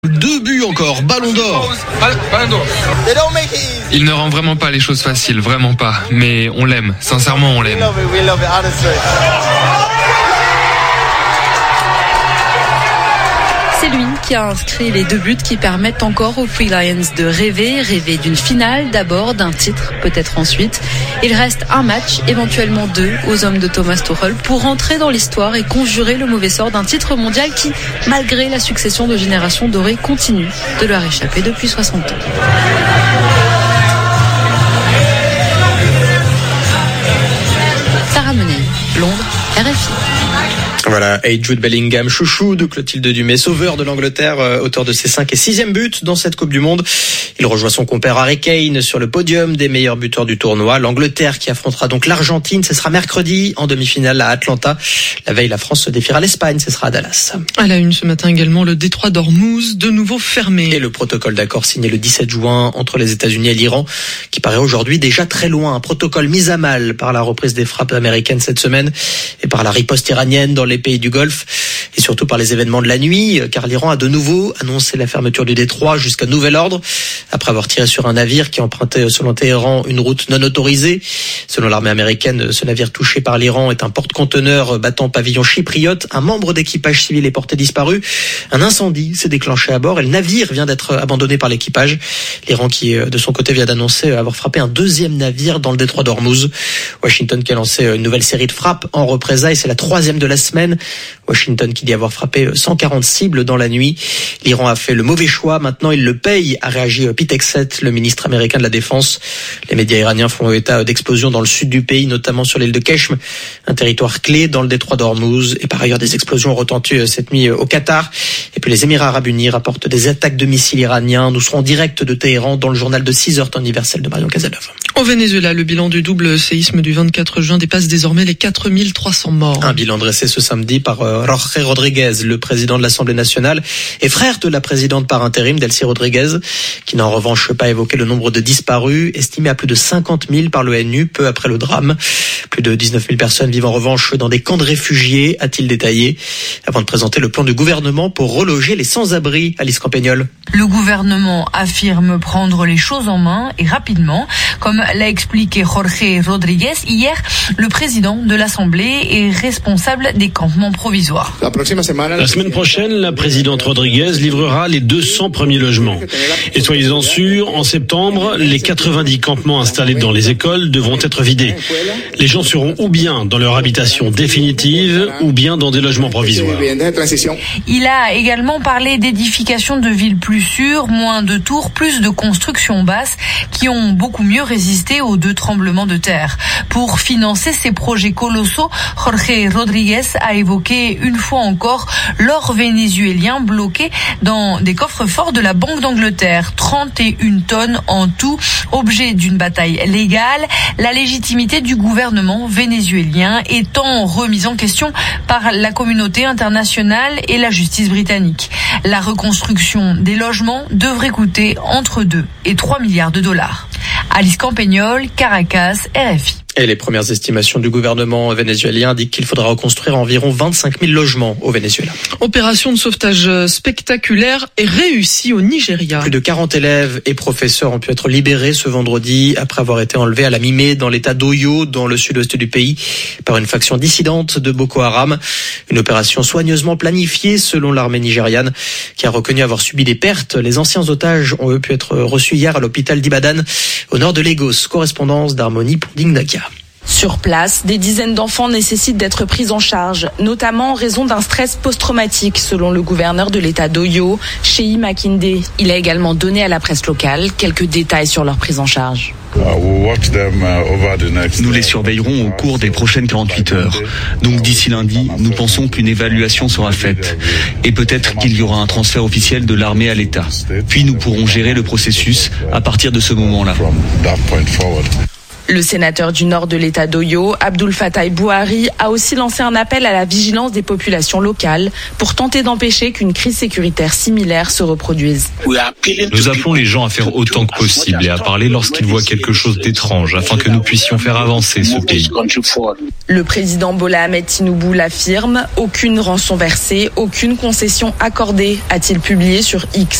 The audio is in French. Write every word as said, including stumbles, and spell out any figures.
Deux buts encore, ballon d'or. Il ne rend vraiment pas les choses faciles, vraiment pas. Mais on l'aime, sincèrement on l'aime. C'est lui qui a inscrit les deux buts qui permettent encore aux Free Lions de rêver, rêver d'une finale d'abord, d'un titre peut-être ensuite. Il reste un match, éventuellement deux, aux hommes de Thomas Tuchel pour rentrer dans l'histoire et conjurer le mauvais sort d'un titre mondial qui, malgré la succession de générations dorées, continue de leur échapper depuis soixante ans. Sarah Menei, Londres, R F I. Voilà, et Jude Bellingham, chouchou de Clotilde Dumais, sauveur de l'Angleterre, euh, auteur de ses cinq et sixième buts dans cette Coupe du Monde. Il rejoint son compère Harry Kane sur le podium des meilleurs buteurs du tournoi. L'Angleterre qui affrontera donc l'Argentine, ce sera mercredi en demi-finale à Atlanta. La veille, la France se défiera l'Espagne, ce sera à Dallas. À la une ce matin également, le détroit d'Ormuz, de nouveau fermé. Et le protocole d'accord signé le dix-sept juin entre les États-Unis et l'Iran, qui paraît aujourd'hui déjà très loin. Un protocole mis à mal par la reprise des frappes américaines cette semaine et par la riposte iranienne dans les pays du Golfe et surtout par les événements de la nuit, car l'Iran a de nouveau annoncé la fermeture du détroit jusqu'à nouvel ordre après avoir tiré sur un navire qui empruntait selon Téhéran une route non autorisée. Selon l'armée américaine, ce navire touché par l'Iran est un porte-conteneur battant pavillon chypriote. Un membre d'équipage civil est porté disparu. Un incendie s'est déclenché à bord et le navire vient d'être abandonné par l'équipage. L'Iran qui, de son côté, vient d'annoncer avoir frappé un deuxième navire dans le détroit d'Ormuz. Washington qui a lancé une nouvelle série de frappes en représailles, c'est la troisième de la semaine. Washington qui dit avoir frappé cent quarante cibles dans la nuit. L'Iran a fait le mauvais choix, maintenant il le paye, a réagi Pete Hegseth, le ministre américain de la Défense. Les médias iraniens font état d'explosions dans le sud du pays, notamment sur l'île de Keshm, un territoire clé dans le détroit d'Ormuz. Et par ailleurs, des explosions ont retenti cette nuit au Qatar. Et puis les Émirats arabes unis rapportent des attaques de missiles iraniens. Nous serons en direct de Téhéran dans le journal de six heures, temps universel de Marion Casanova. Au Venezuela, le bilan du double séisme du vingt-quatre juin dépasse désormais les quatre mille trois cents morts. Un bilan dressé ce samedi par euh, Jorge Rodriguez, le président de l'Assemblée nationale et frère de la présidente par intérim, Delcy Rodriguez, qui n'a en revanche pas évoqué le nombre de disparus, estimé à plus de cinquante mille par l'ONU peu après le drame. Plus de dix-neuf mille personnes vivent en revanche dans des camps de réfugiés, a-t-il détaillé, avant de présenter le plan du gouvernement pour reloger les sans-abri. Alice Campagnol. Le gouvernement affirme prendre les choses en main et rapidement, comme l'a expliqué Jorge Rodriguez hier, le président de l'Assemblée est responsable des campements provisoires. La semaine prochaine, la présidente Rodriguez livrera les deux cents premiers logements. Et soyez-en sûrs, en septembre, les quatre-vingt-dix campements installés dans les écoles devront être vidés. Les gens seront ou bien dans leur habitation définitive ou bien dans des logements provisoires. Il a également parlé d'édification de villes plus sûres, moins de tours, plus de constructions basses qui ont beaucoup mieux résisté aux deux tremblements de terre. Pour financer ces projets colossaux, Jorge Rodriguez a évoqué une fois encore l'or vénézuélien bloqué dans des coffres-forts de la Banque d'Angleterre. trente et une tonnes en tout, objet d'une bataille légale, la légitimité du gouvernement vénézuélien étant remise en question par la communauté internationale et la justice britannique. La reconstruction des logements devrait coûter entre deux et trois milliards de dollars. Alice Campagnol, Caracas, R F I. Et les premières estimations du gouvernement vénézuélien indiquent qu'il faudra reconstruire environ vingt-cinq mille logements au Venezuela. Opération de sauvetage spectaculaire et réussie au Nigeria. Plus de quarante élèves et professeurs ont pu être libérés ce vendredi après avoir été enlevés à la mi-mai dans l'état d'Oyo, dans le sud-ouest du pays, par une faction dissidente de Boko Haram. Une opération soigneusement planifiée selon l'armée nigériane qui a reconnu avoir subi des pertes. Les anciens otages ont eux pu être reçus hier à l'hôpital d'Ibadan, au nord de Lagos. Correspondance d'Harmonie pour Dignakia. Sur place, des dizaines d'enfants nécessitent d'être pris en charge, notamment en raison d'un stress post-traumatique, selon le gouverneur de l'état d'Oyo, Sheyi Makinde. Il a également donné à la presse locale quelques détails sur leur prise en charge. Nous les surveillerons au cours des prochaines quarante-huit heures. Donc d'ici lundi, nous pensons qu'une évaluation sera faite. Et peut-être qu'il y aura un transfert officiel de l'armée à l'État. Puis nous pourrons gérer le processus à partir de ce moment-là. Le sénateur du nord de l'État d'Oyo, Abdoul Fattah Bouhari, a aussi lancé un appel à la vigilance des populations locales pour tenter d'empêcher qu'une crise sécuritaire similaire se reproduise. Nous appelons les gens à faire autant que possible et à parler lorsqu'ils voient quelque chose d'étrange afin que nous puissions faire avancer ce pays. Le président Bola Ahmed Tinubu l'affirme, aucune rançon versée, aucune concession accordée, a-t-il publié sur X.